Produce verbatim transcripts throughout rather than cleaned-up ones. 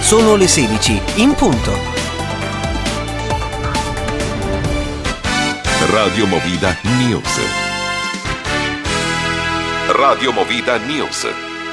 Sono le sedici in punto. Radio Movida News. Radio Movida News.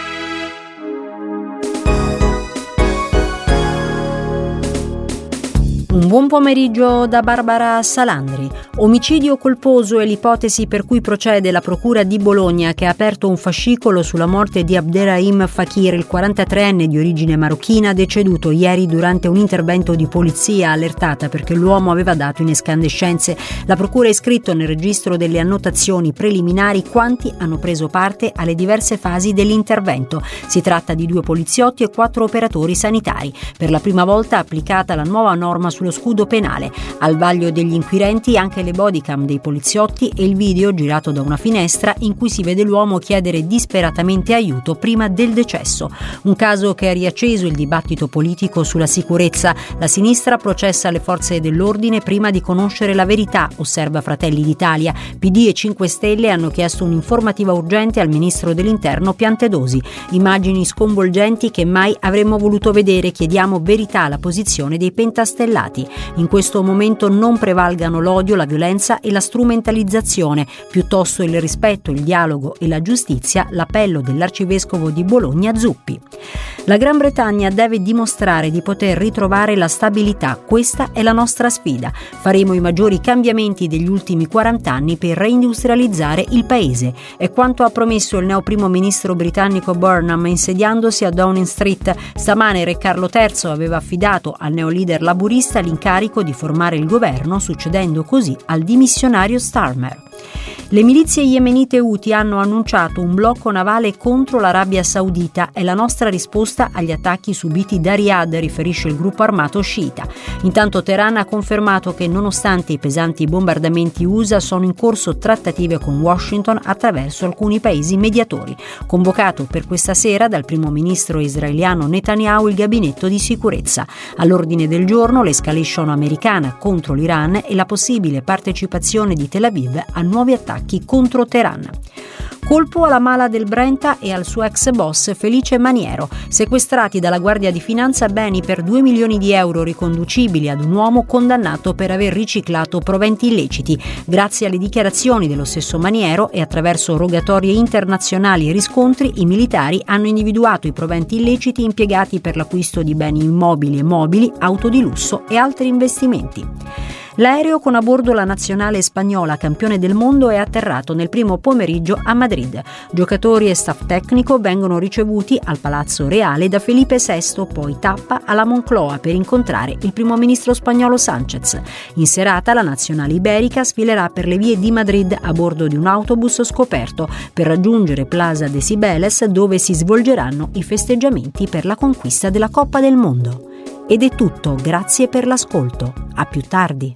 Un buon pomeriggio da Barbara Salandri. Omicidio colposo è l'ipotesi per cui procede la Procura di Bologna, che ha aperto un fascicolo sulla morte di Abderrahim Fakir, il quarantatreenne di origine marocchina, deceduto ieri durante un intervento di polizia allertata perché l'uomo aveva dato in escandescenze. La Procura ha iscritto nel registro delle annotazioni preliminari quanti hanno preso parte alle diverse fasi dell'intervento. Si tratta di due poliziotti e quattro operatori sanitari. Per la prima volta applicata la nuova norma sullo scudo penale. Al vaglio degli inquirenti anche le bodycam dei poliziotti e il video girato da una finestra in cui si vede l'uomo chiedere disperatamente aiuto prima del decesso. Un caso che ha riacceso il dibattito politico sulla sicurezza. La sinistra processa le forze dell'ordine prima di conoscere la verità, osserva Fratelli d'Italia. P D e cinque Stelle hanno chiesto un'informativa urgente al ministro dell'Interno Piantedosi. Immagini sconvolgenti che mai avremmo voluto vedere. Chiediamo verità alla posizione dei pentastellati. In questo momento non prevalgano l'odio, la violenza e la strumentalizzazione, piuttosto il rispetto, il dialogo e la giustizia, l'appello dell'arcivescovo di Bologna Zuppi. La Gran Bretagna deve dimostrare di poter ritrovare la stabilità. Questa è la nostra sfida. Faremo i maggiori cambiamenti degli ultimi quaranta anni per reindustrializzare il paese. È quanto ha promesso il neo primo ministro britannico Burnham insediandosi a Downing Street. Stamane Re Carlo terzo aveva affidato al neo leader laburista l'incarico di formare il governo, succedendo così al dimissionario Starmer. Le milizie yemenite Houthi hanno annunciato un blocco navale contro l'Arabia Saudita. È la nostra risposta agli attacchi subiti da Riyadh, riferisce il gruppo armato sciita. Intanto Teheran ha confermato che nonostante i pesanti bombardamenti U S A sono in corso trattative con Washington attraverso alcuni paesi mediatori. Convocato per questa sera dal primo ministro israeliano Netanyahu il gabinetto di sicurezza. All'ordine del giorno l'escalation americana contro l'Iran e la possibile partecipazione di Tel Aviv a nuovi attacchi contro Teheran. Colpo alla mala del Brenta e al suo ex boss Felice Maniero, sequestrati dalla Guardia di Finanza beni per due milioni di euro riconducibili ad un uomo condannato per aver riciclato proventi illeciti. Grazie alle dichiarazioni dello stesso Maniero e attraverso rogatorie internazionali e riscontri, i militari hanno individuato i proventi illeciti impiegati per l'acquisto di beni immobili e mobili, auto di lusso e altri investimenti. L'aereo con a bordo la nazionale spagnola campione del mondo è atterrato nel primo pomeriggio a Madrid. Giocatori e staff tecnico vengono ricevuti al Palazzo Reale da Felipe sesto, poi tappa alla Moncloa per incontrare il primo ministro spagnolo Sánchez. In serata la nazionale iberica sfilerà per le vie di Madrid a bordo di un autobus scoperto per raggiungere Plaza de Cibeles, dove si svolgeranno i festeggiamenti per la conquista della Coppa del Mondo. Ed è tutto, grazie per l'ascolto. A più tardi.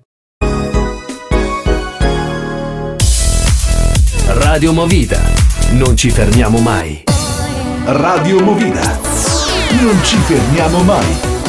Radio Movida. Non ci fermiamo mai. Radio Movida. Non ci fermiamo mai.